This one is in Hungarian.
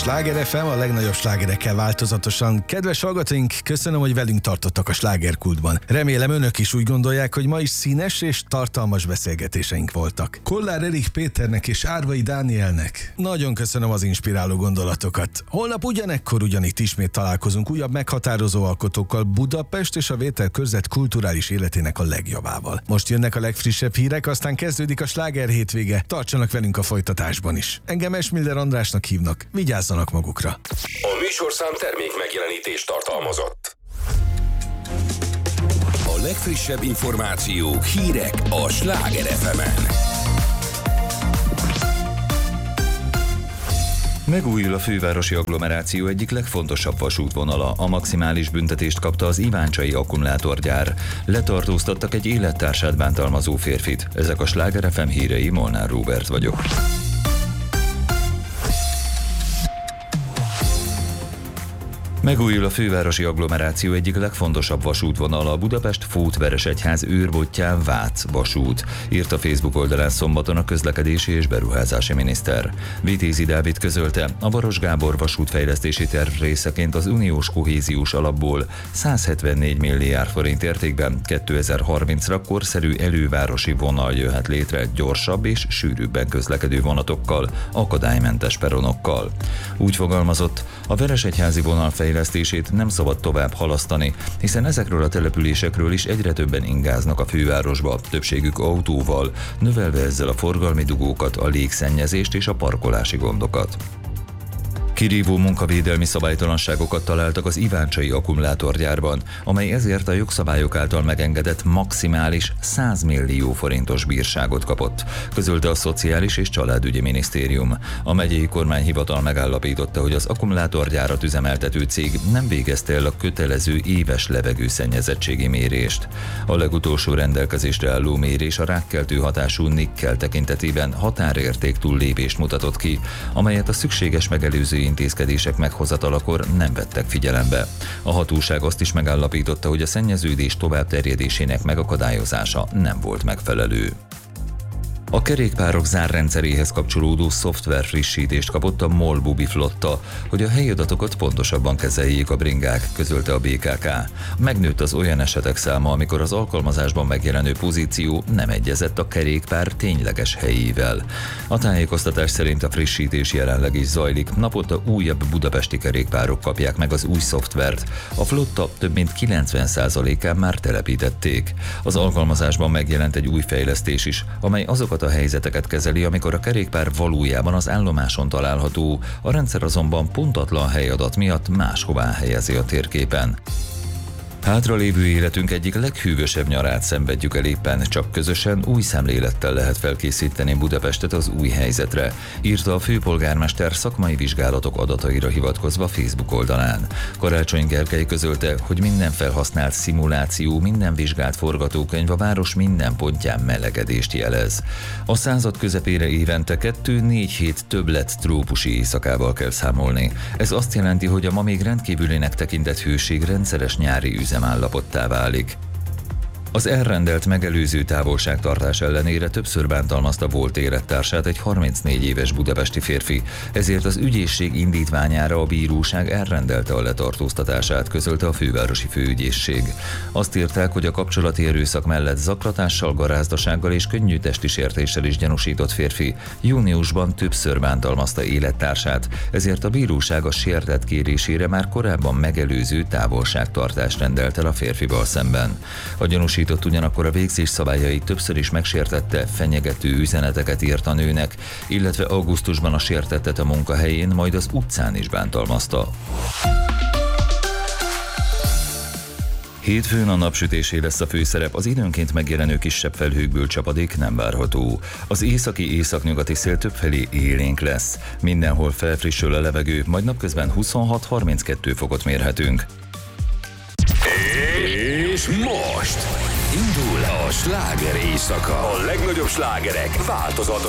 Sláger FM, a legnagyobb slágerekkel változatosan. Kedves hallgatóink, köszönöm, hogy velünk tartottak a slágerkultban. Remélem önök is úgy gondolják, hogy ma is színes és tartalmas beszélgetéseink voltak. Kollár Erich Péternek és Árvai Dánielnek nagyon köszönöm az inspiráló gondolatokat. Holnap ugyanekkor ugyanitt ismét találkozunk újabb meghatározó alkotókkal, Budapest és a Vételkörzet kulturális életének a legjobbával. Most jönnek a legfrissebb hírek, aztán kezdődik a sláger hétvége. Tartsanak velünk a folytatásban is. Engem Esmiller Andrásnak hívnak. Vigyázzanak magukra. A műsorszám termék megjelenítést tartalmazott. A legfrissebb információk, hírek a Sláger FM-en. Megújul a fővárosi agglomeráció egyik legfontosabb vasútvonala. A maximális büntetést kapta az iváncsai akkumulátorgyár. Letartóztattak egy élettársát bántalmazó férfit. Ezek a Sláger FM hírei, Molnár Róbert vagyok. Megújul a fővárosi agglomeráció egyik legfontosabb vasútvonala, a Budapest-Fót-Veresegyház Őrbottyán Vác vasút, írt a Facebook oldalán szombaton a közlekedési és beruházási miniszter. Vitézi Dávid közölte, a Baross Gábor vasútfejlesztési terv részeként az uniós kohéziós alapból 174 milliárd forint értékben 2030-ra korszerű elővárosi vonal jöhet létre gyorsabb és sűrűbben közlekedő vonatokkal, akadálymentes peronokkal. Úgy fogalmazott, a Veresegyházi vonal fejlesztését nem szabad tovább halasztani, hiszen ezekről a településekről is egyre többen ingáznak a fővárosba, többségük autóval, növelve ezzel a forgalmi dugókat, a légszennyezést és a parkolási gondokat. Kirívó munkavédelmi szabálytalanságokat találtak az iváncsai akkumulátorgyárban, amely ezért a jogszabályok által megengedett maximális 100 millió forintos bírságot kapott, közölte a Szociális és Családügyi Minisztérium. A megyei kormányhivatal megállapította, hogy az akkumulátorgyárat üzemeltető cég nem végezte el a kötelező éves levegőszennyezettségi mérést. A legutolsó rendelkezésre álló mérés a rákkeltő hatású nikkel tekintetében határérték túllépést mutatott ki, amelyet a szükséges megelőző intézkedések meghozatalakor nem vettek figyelembe. A hatóság azt is megállapította, hogy a szennyeződés továbbterjedésének megakadályozása nem volt megfelelő. A kerékpárok zárrendszeréhez kapcsolódó szoftver frissítést kapott a MOL Bubi flotta, hogy a helyi adatokat pontosabban kezeljék a bringák, közölte a BKK. Megnőtt az olyan esetek száma, amikor az alkalmazásban megjelenő pozíció nem egyezett a kerékpár tényleges helyével. A tájékoztatás szerint a frissítés jelenleg is zajlik, naponta újabb budapesti kerékpárok kapják meg az új szoftvert. A flotta több mint 90%-án már telepítették. Az alkalmazásban megjelent egy új fejlesztés is, amely azokat a helyzeteket kezeli, amikor a kerékpár valójában az állomáson található, a rendszer azonban pontatlan helyadat miatt máshová helyezi a térképen. Hátralévő életünk egyik leghűvösebb nyarát szenvedjük el éppen, csak közösen új szemlélettel lehet felkészíteni Budapestet az új helyzetre, írta a főpolgármester szakmai vizsgálatok adataira hivatkozva Facebook oldalán. Karácsony Gergely közölte, hogy minden felhasznált szimuláció, minden vizsgált forgatókönyv a város minden pontján melegedést jelez. A század közepére évente 2-4 hét többlet trópusi éjszakával kell számolni. Ez azt jelenti, hogy a ma még rendkívülinek tekintett hőség rendszeres nyári üzemállapottá válik. Az elrendelt megelőző távolságtartás ellenére többször bántalmazta volt élettársát egy 34 éves budapesti férfi, ezért az ügyészség indítványára a bíróság elrendelte a letartóztatását, közölte a fővárosi főügyészség. Azt írták, hogy a kapcsolati erőszak mellett zaklatással, garázdasággal és könnyű testi sértéssel is gyanúsított férfi júniusban többször bántalmazta élettársát, ezért a bíróság a sértett kérésére már korábban megelőző távolságtartást rendelt el a férfival szemben. A gyanúsított ugyanakkor a végzés szabályait többször is megsértette, fenyegető üzeneteket írt a nőnek, illetve augusztusban a sértettet a munkahelyén, majd az utcán is bántalmazta. Hétfőn a napsütésé lesz a főszerep, az időnként megjelenő kisebb felhőkből csapadék nem várható. Az északi északnyugati szél többfelé élénk lesz. Mindenhol felfrissül a levegő, majd napközben 26-32 fokot mérhetünk. És most indul a sláger éjszaka. A legnagyobb slágerek változatos